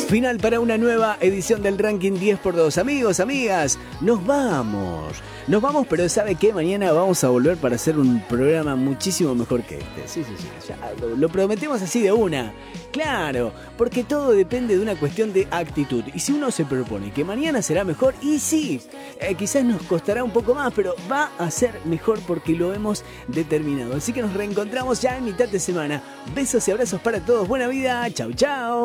Final para una nueva edición del Ranking 10x2. Amigos, amigas, nos vamos. Nos vamos, pero ¿sabe qué? Mañana vamos a volver para hacer un programa muchísimo mejor que este. Sí. Ya lo prometemos así de una. Claro, porque todo depende de una cuestión de actitud. Y si uno se propone que mañana será mejor, y sí, quizás nos costará un poco más, pero va a ser mejor porque lo hemos determinado. Así que nos reencontramos ya en mitad de semana. Besos y abrazos para todos. Buena vida. Chau, chau.